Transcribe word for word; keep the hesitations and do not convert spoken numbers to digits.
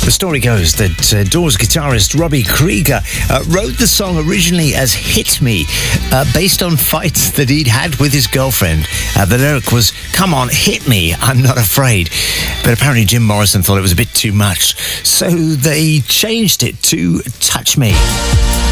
The story goes that uh, Doors guitarist Robbie Krieger uh, wrote the song originally as Hit Me, uh, based on fights that he'd had with his girlfriend. Uh, the lyric was, "Come on, hit me, I'm not afraid." But apparently Jim Morrison thought it was a bit too much, so they changed it to Touch Me.